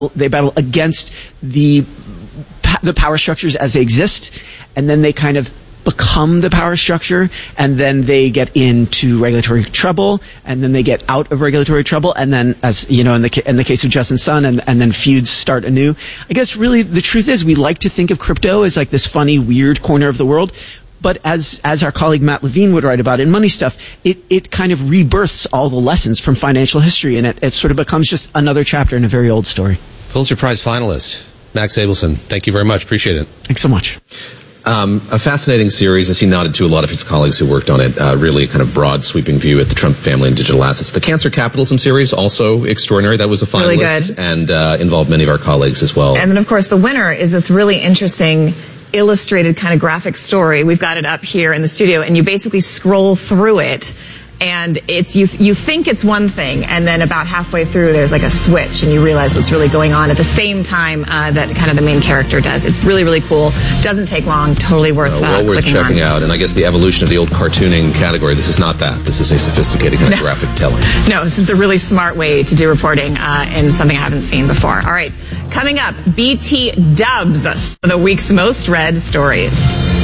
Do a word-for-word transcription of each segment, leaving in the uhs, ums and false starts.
they battle against the the power structures as they exist, and then they kind of become the power structure, and then they get into regulatory trouble, and then they get out of regulatory trouble, and then, as you know, in the in the case of Justin Sun, and and then feuds start anew. I guess really the truth is we like to think of crypto as like this funny, weird corner of the world. But as as our colleague Matt Levine would write about in Money Stuff, it, it kind of rebirths all the lessons from financial history, and it, it sort of becomes just another chapter in a very old story. Pulitzer Prize finalist, Max Abelson, thank you very much. Appreciate it. Thanks so much. Um, a fascinating series, as he nodded to a lot of his colleagues who worked on it, uh, really kind of broad, sweeping view at the Trump family and digital assets. The Cancer Capitalism series, also extraordinary. That was a finalist, really good. and uh, involved many of our colleagues as well. And then, of course, the winner is this really interesting illustrated kind of graphic story. We've got it up here in the studio, and you basically scroll through it, and it's you you think it's one thing, and then about halfway through there's like a switch, and you realize what's really going on at the same time uh, that kind of the main character does. It's really, really cool. Doesn't take long. Totally worth uh, well worth checking on. out. And I guess the evolution of the old cartooning category, this is not that. This is a sophisticated kind of no. graphic telling. No, this is a really smart way to do reporting uh, and something I haven't seen before. All right, coming up, B T Dubs, the week's most read stories.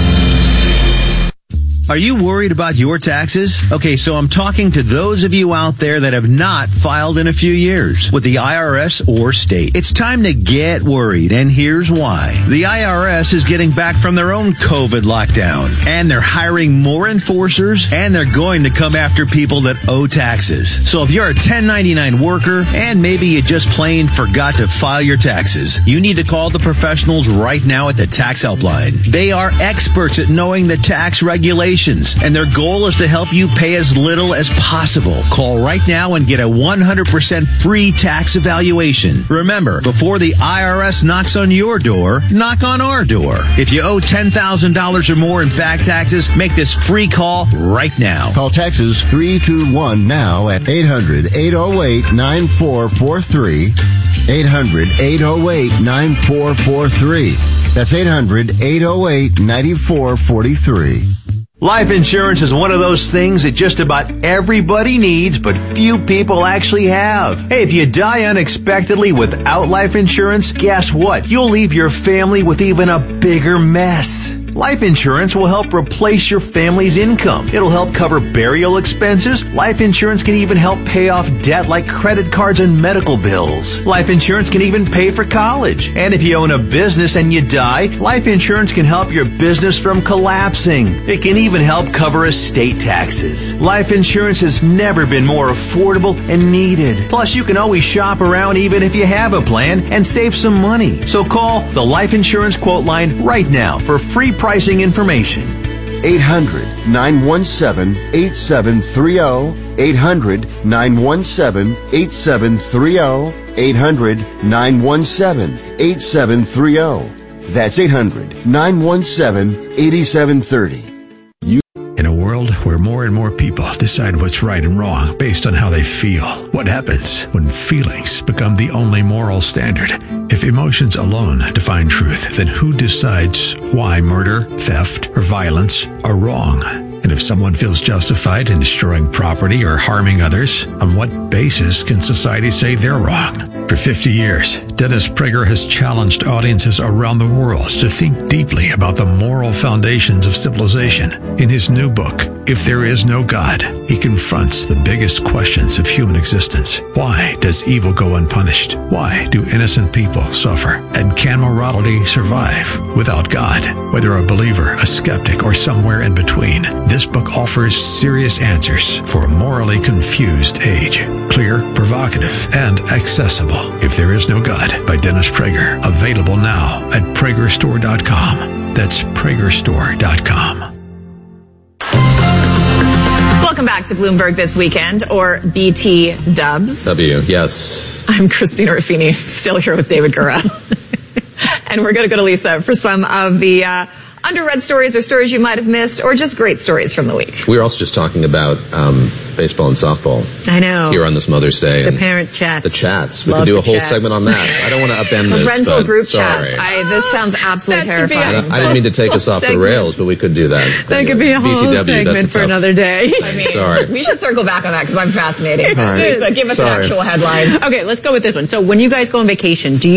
Are you worried about your taxes? Okay, so I'm talking to those of you out there that have not filed in a few years with the I R S or state. It's time to get worried, and here's why. The I R S is getting back from their own COVID lockdown, and they're hiring more enforcers, and they're going to come after people that owe taxes. So if you're a ten ninety-nine worker, and maybe you just plain forgot to file your taxes, you need to call the professionals right now at the Tax Helpline. They are experts at knowing the tax regulations, and their goal is to help you pay as little as possible. Call right now and get a one hundred percent free tax evaluation. Remember, before the I R S knocks on your door, knock on our door. If you owe ten thousand dollars or more in back taxes, make this free call right now. Call Texas three two one now at eight hundred, eight oh eight, nine four four three. eight hundred, eight oh eight, nine four four three. That's eight hundred, eight oh eight, nine four four three. Life insurance is one of those things that just about everybody needs, but few people actually have. Hey, if you die unexpectedly without life insurance, guess what? You'll leave your family with even a bigger mess. Life insurance will help replace your family's income. It'll help cover burial expenses. Life insurance can even help pay off debt like credit cards and medical bills. Life insurance can even pay for college. And if you own a business and you die, life insurance can help your business from collapsing. It can even help cover estate taxes. Life insurance has never been more affordable and needed. Plus, you can always shop around even if you have a plan and save some money. So call the Life Insurance Quote Line right now for free pricing information. eight hundred, nine one seven, eight seven three zero. eight hundred, nine one seven, eight seven three zero. eight hundred, nine one seven, eight seven three zero. That's eight hundred, nine one seven, eight seven three zero. In a world where more and more people decide what's right and wrong based on how they feel, what happens when feelings become the only moral standard? If emotions alone define truth, then who decides why murder, theft, or violence are wrong? And if someone feels justified in destroying property or harming others, on what basis can society say they're wrong? For fifty years, Dennis Prager has challenged audiences around the world to think deeply about the moral foundations of civilization. In his new book, If There Is No God, he confronts the biggest questions of human existence. Why does evil go unpunished? Why do innocent people suffer? And can morality survive without God? Whether a believer, a skeptic, or somewhere in between, this book offers serious answers for a morally confused age. Clear, provocative, and accessible. If There Is No God by Dennis Prager. Available now at Prager Store dot com. That's Prager Store dot com. Welcome back to Bloomberg This Weekend, or B T Dubs. W, yes. I'm Christina Ruffini, still here with David Gura. And we're going to go to Lisa for some of the uh, underread stories or stories you might have missed, or just great stories from the week. We were also just talking about um, baseball and softball. I know. Here on this Mother's Day. The and parent chats. The chats. We Love could do a the whole chats. segment on that. I don't want to upend this. Parental but group sorry. chats. I, this sounds absolutely That should be terrifying. I, don't- I didn't mean to take us off the segment. rails, but we could do that. That could be a B T whole W, that's a segment for tough- another day. I mean, Sorry. we should circle back on that because I'm fascinated. right. Lisa, give us Sorry. an actual headline. Okay, let's go with this one. So when you guys go on vacation, do you